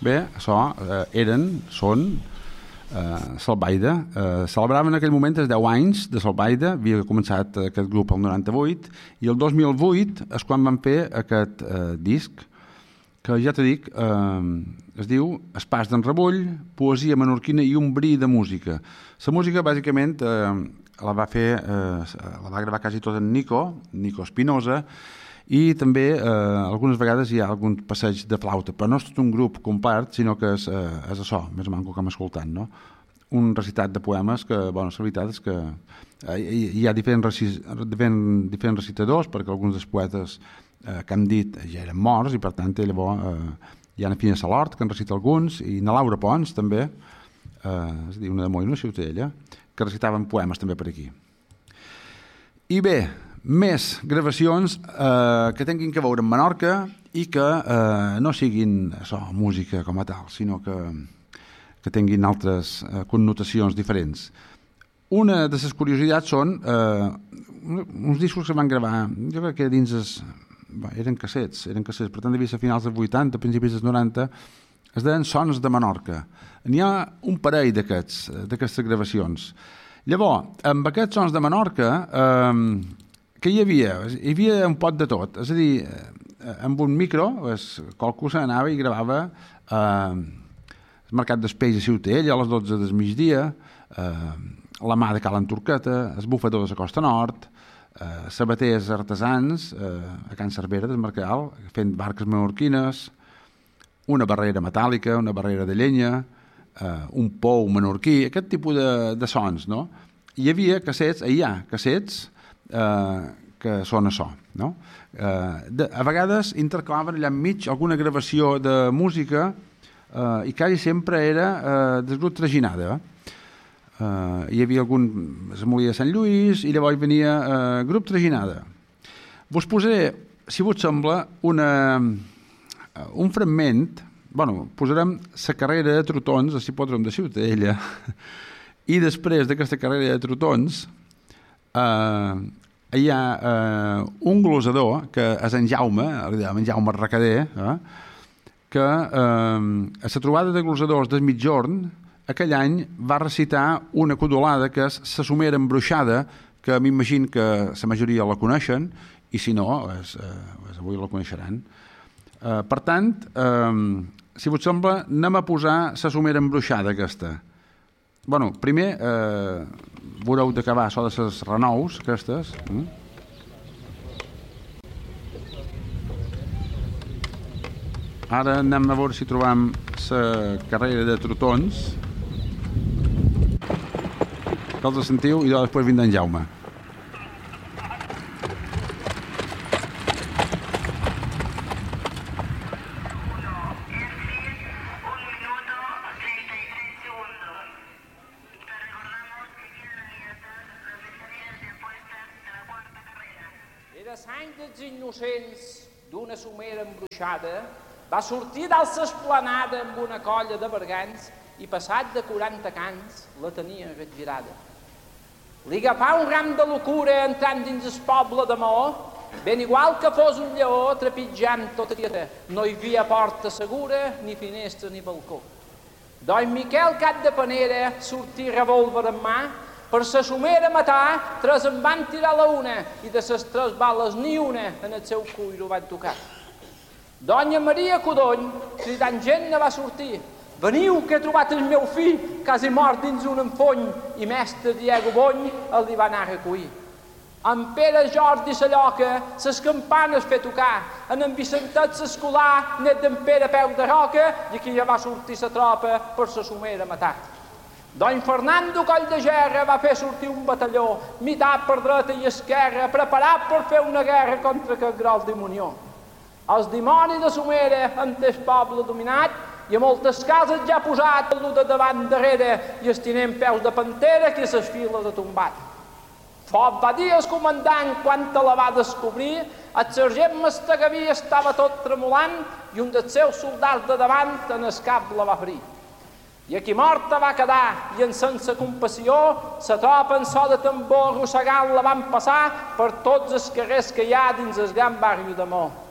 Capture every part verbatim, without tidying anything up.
Bé, això eh, eren, són eh, Salvaire. Eh, celebraven en aquell moment els deu anys de Salvaire, havia començat aquest grup el noranta-vuit, i el dos mil vuit és quan van fer aquest eh, disc, que ja t'ho dic, eh, es diu Espàs d'en Rebull, poesia menorquina i un bri de música. La música, bàsicament, eh, la va fer, eh, la va gravar quasi tot en Nico, Nico Espinosa, i també eh, algunes vegades hi ha algun passeig de flauta, però no és tot un grup compart, sinó que és, eh, és això, més manco que hem escoltat, no? Un recitat de poemes que, bueno, la veritat és que eh, hi ha diferents, reci, diferents, diferents recitadors, perquè alguns dels poetes eh, que hem dit ja eren morts, i per tant llavors eh, hi ha na Fina Salort, que en recita alguns, i na Laura Pons també, eh, és a dir, una de Moïna Ciutadella, que recitaven poemes també per aquí. I bé, més gravacions eh, que tinguin que veure amb Menorca i que eh, no siguin això, música com a tal, sinó que, que tinguin altres eh, connotacions diferents. Una de les curiositats són eh, uns discos que van gravar, jo crec que dins es, bé, eren cassets, eren cassets, per tant devia ser a finals dels vuitanta, principis dels noranta, es deien Sons de Menorca. N'hi ha un parell d'aquests, d'aquestes gravacions. Llavors, amb aquests Sons de Menorca, eh, que hi havia? Hi havia un pot de tot, és a dir, amb un micro, qualcú se n'anava i gravava eh, el Mercat d'Espeix a Ciutadella a les dotze del migdia, eh, la mà de Calen Turqueta, els bufadors a Costa Nord, eh, sabaters artesans eh, a Can Cervera del Mercal, fent barques menorquines, una barrera metàl·lica, una barrera de llenya, eh, un pou menorquí, aquest tipus de, de sons, no? Hi havia cassets, hi ha cassets, Eh, que són això, no? Eh, de, a vegades intercalaven allà enmig alguna gravació de música eh, i quasi sempre era eh, del grup Traginada. Eh, hi havia algun, es molia Sant Lluís i llavors venia eh, grup Traginada. Vos posaré, si vos sembla, una, un fragment, bueno, posarem la carrera de trotons, a l'hipòdrom de Ciutadella, i després d'aquesta carrera de trotons Uh, hi ha uh, un glosador que és en Jaume, en Jaume Recader, eh, que uh, a la trobada de glosadors del Migjorn aquell any va recitar una codolada que és La somera embruixada, que m'imagino que la majoria la coneixen i si no, és, uh, és avui la coneixeran. Uh, per tant, uh, si vos sembla, anem a posar La somera embruixada aquesta. Bueno, primer eh, veureu d'acabar això de les renous aquestes. Mm? Ara anem a veure si trobam la carrera de trotons, que els sentiu, i després vindrà en Jaume. D'una somera embruixada va sortir dalt l'esplanada amb una colla de bergants i passat de quaranta cants la tenia girada. Li agafà un ram de locura entrant dins el poble de Maó, ben igual que fos un lleó trepitjant tota quieta. No hi havia porta segura, ni finestra ni balcó. Don Miquel Cap de Panera sortí revòlver en mà. Per la somera matar, tres en van tirar la una i de les tres bales ni una en el seu cuir ho van tocar. Donya Maria Codony, cridant gent, ne va sortir. Veniu, que he trobat el meu fill, quasi mort dins un enfony, i mestre Diego Bony el li va anar a recollir. En Pere Jordi Salloca, ses campanes fer tocar, en en Vicentet s'escolar, net d'en Pere Peu de Roca, i aquí ja va sortir la tropa per la somera matar. Don Fernando Coll de Gerra va fer sortir un batalló, mitat per dreta i esquerra, preparat per fer una guerra contra aquest gros dimonió. Els dimonis de Somera han el poble dominat i a moltes cases ja ha posat el de davant darrere i es tinent peus de pantera que ses files ha tombat. Foc va dir el comandant quan te la va descobrir, el sergent Mastagaví estava tot tremolant i un dels seus soldats de davant en el cap la va ferir. I aquí morta va quedar, i en sense compassió, la tropa en so de tambor arrossegant la van passar per tots els carrers que hi ha dins el gran barri de Mó.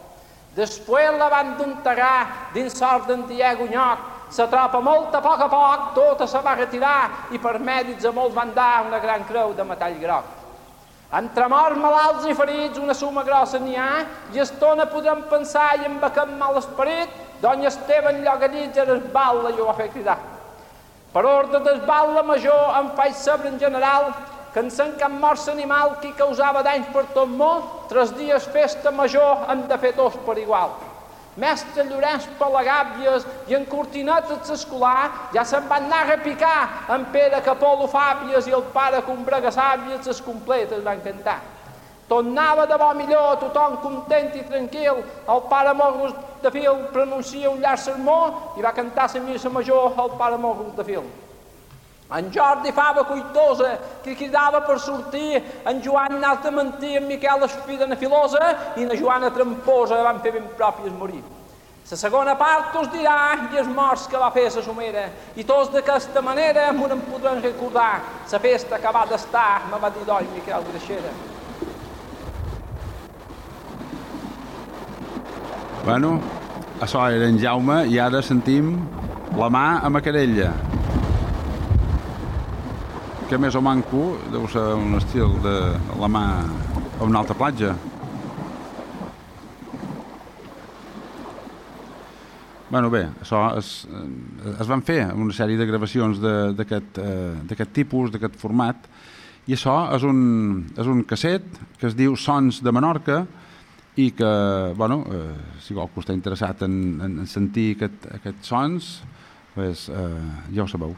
Després la van d'untegar dins sort d'en Diego Nyoc. La tropa molt a poc a poc tota se va retirar i per mèrits a molts van dar una gran creu de metall groc. Entre morts, malalts i ferits una suma grossa n'hi ha i estona podrem pensar i amb aquest mal esperit Don Esteban Llogaritz era el batlle i ho va fer cridar. Per ordre del batlle major em faig saber en general que en sant cap mort l'animal que causava danys per tot món, tres dies festa major hem de fer tots per igual. Mestre Llorenç Palagàbies i en Cortinetes l'escolar ja se'n van anar a repicar en Pere Capolo Fàbies i el pare Combrega Sàbies les completes van cantar. Tornava de bo millor, tothom content i tranquil, el pare Morros de Fil pronuncia un llarg sermó i va cantar la missa major el pare Morros de Fil. En Jordi Fava Cuitosa, que cridava per sortir, en Joan Nat de Mentir, en Miquel Espida Filosa i en Joana Tramposa van fer ben pròpies morir. La segona part us dirà i els morts que va fer la somera i tots d'aquesta manera m'ho en podran recordar la festa que va d'estar, me va dir d'oi Miquel Greixera. Bueno, això era en Jaume i ara sentim La mà a Macarella. Que més o manco deu ser un estil de La mà a una altra platja. Bueno, bé, això es, es van fer una sèrie de gravacions d'aquest eh, tipus, d'aquest format, i això és un, és un casset que es diu Sons de Menorca i que, bueno, eh, si qualcú està interessat en, en sentir aquest, aquests sons, pues, eh, ja ho sabeu.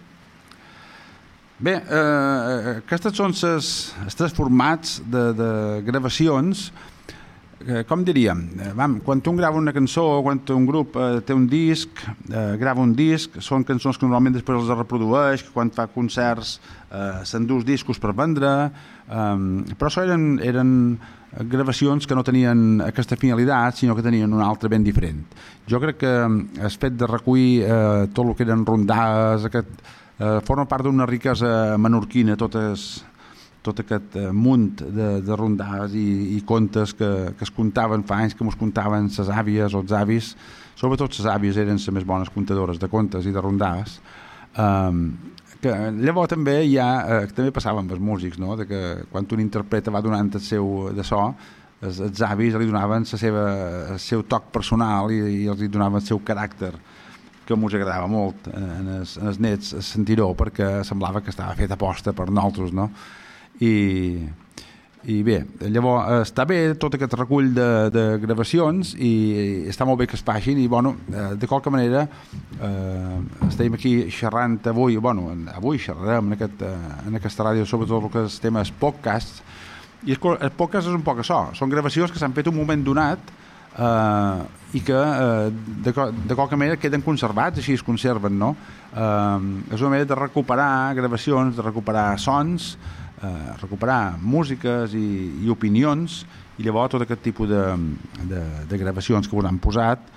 Bé, eh, aquests són els tres formats de, de gravacions. Eh, com diríem, eh, vam, quan un grava una cançó, quan un grup eh, té un disc, eh, grava un disc, són cançons que normalment després els reprodueix, quan fa concerts eh, s'endús discos per vendre, eh, però això eren, eren gravacions que no tenien aquesta finalitat, sinó que tenien una altra ben diferent. Jo crec que el fet de recollir eh, tot el que eren rondades, aquest, eh, forma part d'una riquesa menorquina, totes tot aquest eh, munt de, de rondades i, i contes que, que es contaven fa anys, que ens contaven ses àvies o els avis, sobretot ses àvies eren les més bones contadores de contes i de rondades. Um, que llavors també hi ha, eh, també passava amb els músics, no? De que quan un interpreta va donant el seu de so, els, els avis li donaven la seva, el seu toc personal i, i els donaven el seu caràcter, que ens agradava molt en els, en els nets sentir-ho, perquè semblava que estava fet a posta per nosaltres, no? I, i bé, llavors està bé tot aquest recull de, de gravacions i, i està molt bé que es facin i bueno, de qualque manera eh, estem aquí xerrant avui, bueno, avui xerrarem en, aquest, en aquesta ràdio sobre tot el que es tema els podcasts i el podcast és un poc això, són gravacions que s'han fet un moment donat eh, i que eh, de, de qualque manera queden conservats, així es conserven, no? Eh, és una manera de recuperar gravacions, de recuperar sons, Uh, recuperar músiques i, i opinions i llavors tot aquest tipus de, de, de gravacions que us han posat